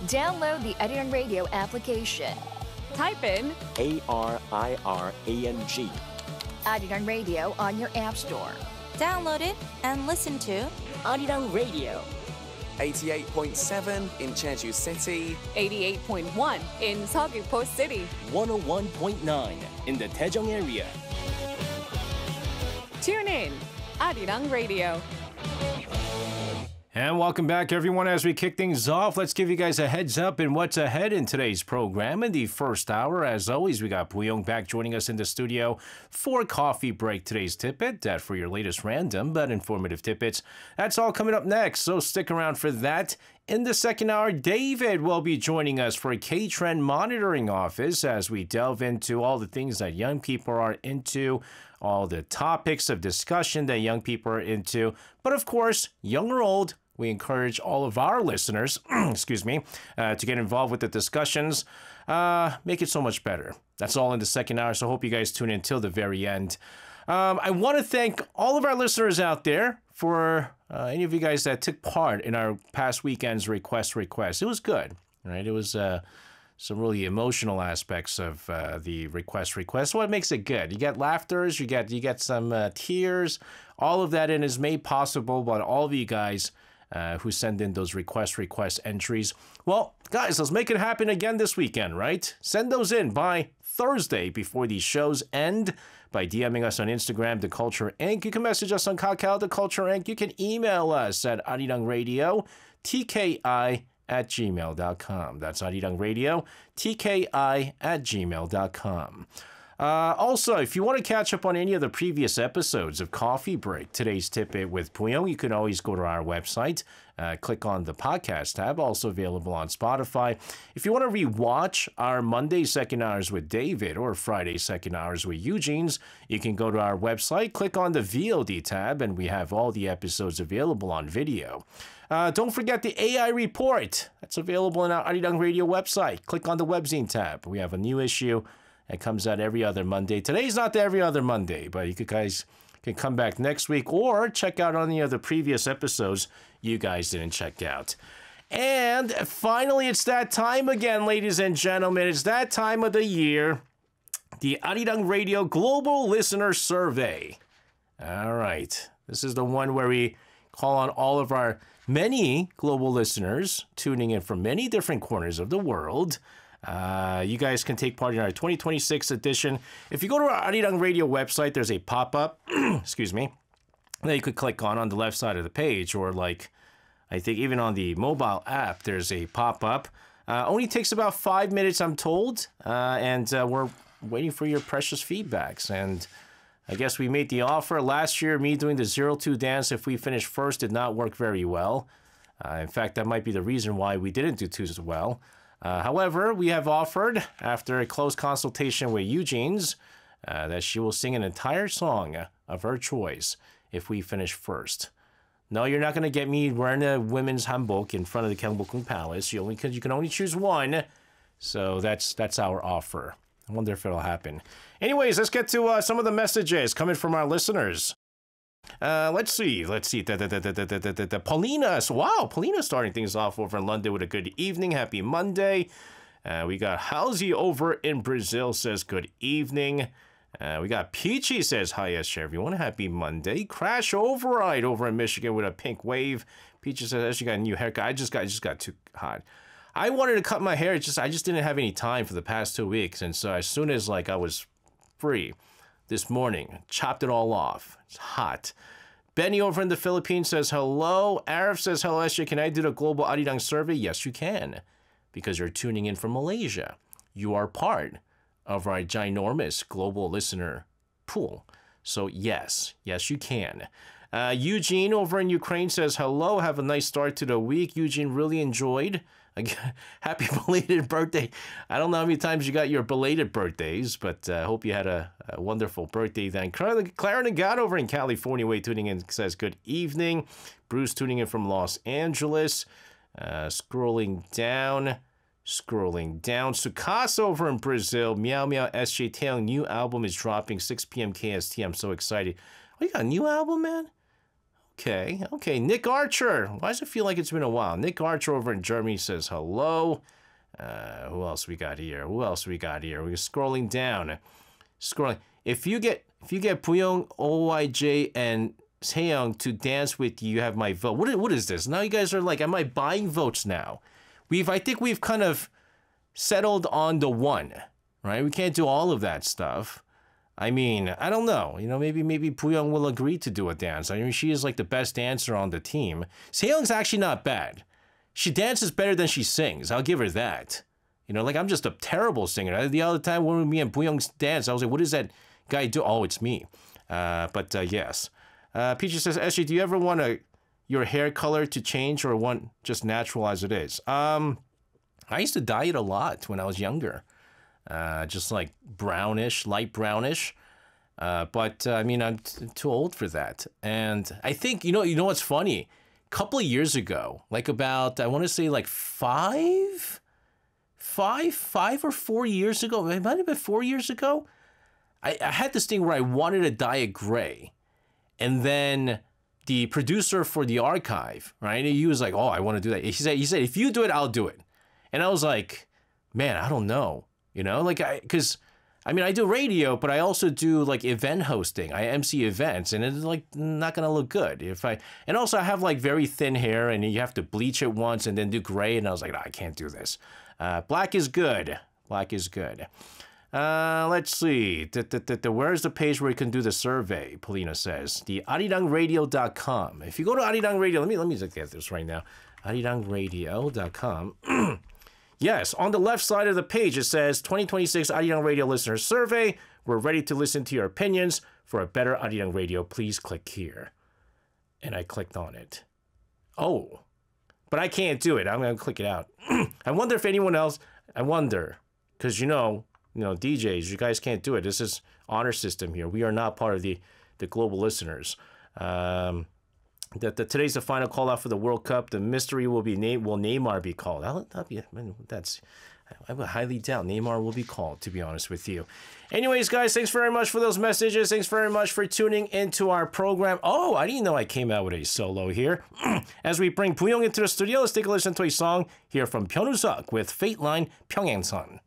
Download the Arirang Radio application. Type in ARIRANG. Arirang Radio on your app store. Download it and listen to Arirang Radio. 88.7 in Jeju City, 88.1 in Seogwipo City. 101.9 in the Daejeong area. Tune in, Arirang Radio. And welcome back, everyone. As we kick things off, let's give you guys a heads up in what's ahead in today's program. In the first hour, as always, we got Buyong back joining us in the studio for Coffee Break. Today's tidbit, that for your latest random but informative tidbits. That's all coming up next, so stick around for that. In the second hour, David will be joining us for K-Trend Monitoring Office as we delve into all the things that young people are into, all the topics of discussion that young people are into. But of course, young or old, we encourage all of our listeners, to get involved with the discussions. Make it so much better. That's all in the second hour, so hope you guys tune in till the very end. I want to thank all of our listeners out there for any of you guys that took part in our past weekend's request. It was good, right? It was some really emotional aspects of the request. What makes it good? You get laughters, you get some tears. All of that is made possible by all of you guys who send in those request entries. Well, guys, let's make it happen again this weekend, right? Send those in by Thursday before these shows end by DMing us on Instagram, The Culture Inc. You can message us on Kakao, The Culture Inc. You can email us at arirangradio, tki@gmail.com. That's arirangradio, tki@gmail.com. Also, if you want to catch up on any of the previous episodes of Coffee Break, today's tidbit with Buyong, you can always go to our website, click on the podcast tab, also available on Spotify. If you want to rewatch our Monday second hours with David or Friday second hours with Eugene's, you can go to our website, click on the VOD tab, and we have all the episodes available on video. Don't forget the AI report. That's available on our Arirang Radio website. Click on the webzine tab. We have a new issue. It comes out every other Monday. Today's not every other Monday, but you guys can come back next week or check out any of the previous episodes you guys didn't check out. And finally, it's that time again, ladies and gentlemen. It's that time of the year, the Arirang Radio Global Listener Survey. All right. This is the one where we call on all of our many global listeners tuning in from many different corners of the world. You guys can take part in our 2026 edition. If you go to our Arirang Radio website, there's a pop-up, that you could click on the left side of the page, or I think even on the mobile app, there's a pop-up. Only takes about 5 minutes, I'm told, and we're waiting for your precious feedbacks. And I guess we made the offer. Last year, me doing the 0-2 dance, if we finished first, did not work very well. In fact, that might be the reason why we didn't do too well. However, we have offered, after a close consultation with Eugene's, that she will sing an entire song of her choice if we finish first. No, you're not going to get me wearing a women's hanbok in front of the Gyeongbokgung Palace. You can only choose one. So that's our offer. I wonder if it'll happen. Anyways, let's get to some of the messages coming from our listeners. Let's see. Paulina. Wow, Paulina starting things off over in London with a good evening. Happy Monday. We got Halsey over in Brazil says good evening. We got Peachy says hi, yes, everyone. Happy Monday. Crash Override over in Michigan with a pink wave. Peachy says she got a new haircut. I just got too hot. I wanted to cut my hair. I just didn't have any time for the past 2 weeks, and so as soon as I was free this morning, chopped it all off. It's hot. Benny over in the Philippines says hello. Arif says hello, SJ. Can I do the global Arirang survey? Yes, you can, because you're tuning in from Malaysia. You are part of our ginormous global listener pool. So yes, you can. Eugene over in Ukraine says hello. Have a nice start to the week. Eugene really enjoyed. Happy belated birthday. I don't know how many times you got your belated birthdays, but I hope you had a wonderful birthday then. Clara Nagat over in California tuning in says good evening. Bruce tuning in from Los Angeles. Scrolling down. Sukasa over in Brazil. Meow Meow SJ Taeyong new album is dropping 6 p.m. KST. I'm so excited. Oh, you got a new album, man? Okay. Nick Archer. Why does it feel like it's been a while? Nick Archer over in Germany says hello. Who else we got here? We're scrolling down. If you get Puyong, OYJ, and Taeyong to dance with you, you have my vote. What is this? Now you guys are like, am I buying votes now? I think we've kind of settled on the one, right? We can't do all of that stuff. I mean, I don't know. Maybe Puyong will agree to do a dance. I mean, she is like the best dancer on the team. Taeyong's actually not bad. She dances better than she sings. I'll give her that. I'm just a terrible singer. The other time when me and Puyong danced, I was like, what does that guy do? Oh, it's me. But yes. Peachy says, SJ, do you ever want your hair color to change or want just natural as it is? I used to dye it a lot when I was younger. Just like brownish, light brownish. But I mean, I'm too old for that. And I think, you know what's funny? A couple of years ago, like about, I want to say like 5 or 4 years ago, it might have been 4 years ago, I had this thing where I wanted to dye it gray. And then the producer for the archive, right, he was like, oh, I want to do that. He said, if you do it, I'll do it. And I was like, man, I don't know. Because I do radio, but I also do like event hosting. I MC events, and it's like not gonna look good and also I have like very thin hair, and you have to bleach it once and then do gray, and I was like, no, I can't do this. Black is good. Let's see. Where's the page where you can do the survey? Polina says the arirangradio.com. If you go to Arirang Radio, let me look at this right now. arirangradio.com. Yes, on the left side of the page, it says 2026 Arirang Radio Listener Survey. We're ready to listen to your opinions. For a better Arirang Radio, please click here. And I clicked on it. Oh, but I can't do it. I'm going to click it out. I wonder if anyone else, because DJs, you guys can't do it. This is honor system here. We are not part of the global listeners. Today's the final call out for the World Cup. The mystery will Neymar be called? I would highly doubt Neymar will be called, to be honest with you. Anyways, guys, thanks very much for those messages. Thanks very much for tuning into our program. Oh, I didn't know I came out with a solo here. As we bring Puyong into the studio, let's take a listen to a song here from Pyeonwoo Seok with Fate Line Pyeongangsan.